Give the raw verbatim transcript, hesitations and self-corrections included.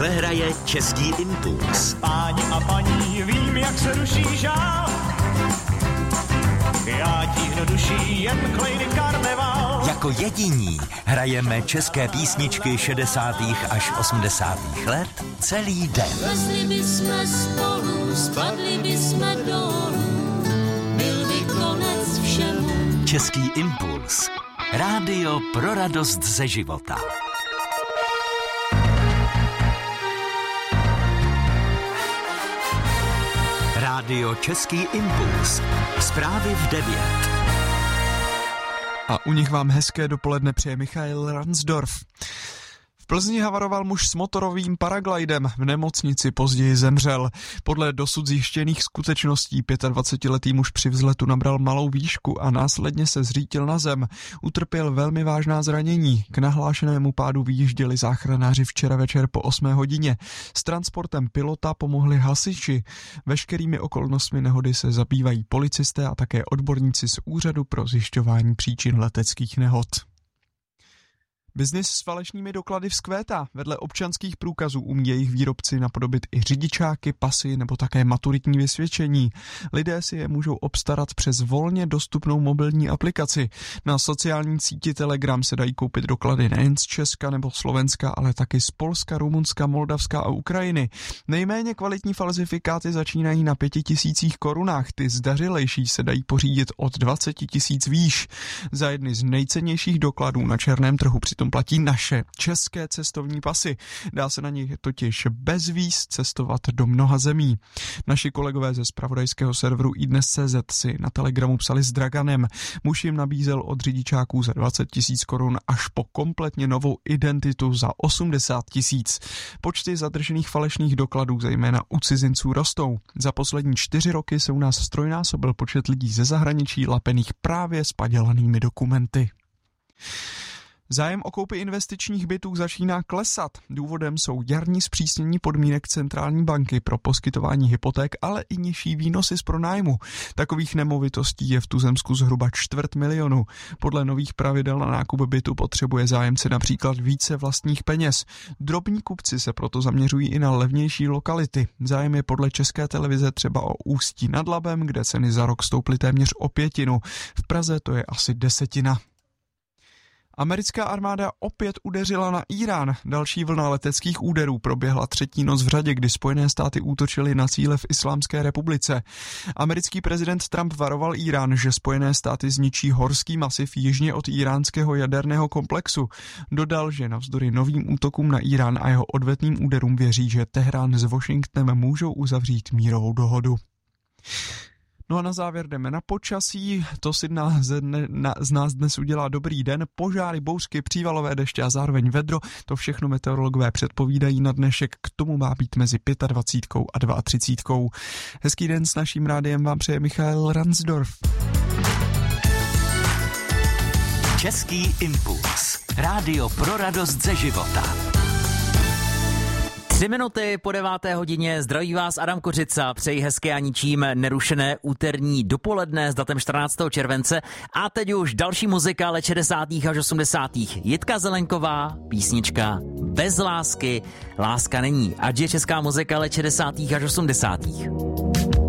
Takhle hraje Český impuls. Páni a paní, vím, jak se ruší žál. Já tíhnu duší jen klejny karneval. Jako jediní hrajeme české písničky šedesátých až osmdesátých let celý den. Lesli bychom spolu, spadli bychom dolů, byl by konec všemu. Český impuls. Rádio pro radost ze života. Rádio Český impuls. Zprávy v devět. A u nich vám hezké dopoledne přeje Michael Ransdorf. V Plzni havaroval muž s motorovým paraglidem, v nemocnici později zemřel. Podle dosud zjištěných skutečností dvacetiletý muž při vzletu nabral malou výšku a následně se zřítil na zem. Utrpěl velmi vážná zranění. K nahlášenému pádu vyjížděli záchranáři včera večer po osmé hodině. S transportem pilota pomohli hasiči. Veškerými okolnostmi nehody se zabývají policisté a také odborníci z Úřadu pro zjišťování příčin leteckých nehod. Biznis s falešnými doklady vzkvétá. Vedle občanských průkazů umí jejich výrobci napodobit i řidičáky, pasy nebo také maturitní vysvědčení. Lidé si je můžou obstarat přes volně dostupnou mobilní aplikaci. Na sociální síti Telegram se dají koupit doklady nejen z Česka nebo Slovenska, ale taky z Polska, Rumunska, Moldavska a Ukrajiny. Nejméně kvalitní falzifikáty začínají na pěti tisících korunách. Ty zdařilejší se dají pořídit od dvacet tisíc výš. Za jedny z nejcennějších dokladů na černém trhu při tom platí naše české cestovní pasy. Dá se na nich totiž bez víz cestovat do mnoha zemí. Naši kolegové ze zpravodajského serveru iDnes tečka cé zet si na Telegramu psali s Draganem. Muž jim nabízel od řidičáků za dvacet tisíc korun až po kompletně novou identitu za osmdesát tisíc. Počty zadržených falešných dokladů, zejména u cizinců, rostou. Za poslední čtyři roky se u nás strojnásobil počet lidí ze zahraničí lapených právě s padělanými dokumenty. Zájem o koupi investičních bytů začíná klesat. Důvodem jsou jarní zpřísnění podmínek centrální banky pro poskytování hypoték, ale i nižší výnosy z pronájmu. Takových nemovitostí je v tuzemsku zhruba čtvrt milionu. Podle nových pravidel na nákup bytu potřebuje zájemce například více vlastních peněz. Drobní kupci se proto zaměřují i na levnější lokality. Zájem je podle České televize třeba o Ústí nad Labem, kde ceny za rok stouply téměř o pětinu. V Praze to je asi desetina. Americká armáda opět udeřila na Írán. Další vlna leteckých úderů proběhla třetí noc v řadě, kdy Spojené státy útočily na cíle v Islámské republice. Americký prezident Trump varoval Írán, že Spojené státy zničí horský masiv jižně od íránského jaderného komplexu. Dodal, že navzdory novým útokům na Írán a jeho odvetným úderům věří, že Teherán s Washingtonem můžou uzavřít mírovou dohodu. No a na závěr jdeme na počasí, to si nás, ne, na, z nás dnes udělá dobrý den, požáry, bouřky, přívalové deště a zároveň vedro, to všechno meteorologové předpovídají na dnešek, k tomu má být mezi dvacet pět a třicet dva. Hezký den s naším rádiem vám přeje Michael Ransdorf. Český impuls. Rádio pro radost ze života. Tři minuty po deváté hodině zdraví vás Adam Kořica, přeji hezké a ničím nerušené úterní dopoledne s datem čtrnáctého července a teď už další muzika let šedesátých až osmdesátých. Jitka Zelenková, písnička Bez lásky, láska není, ať je česká muzika let šedesátých až osmdesátých.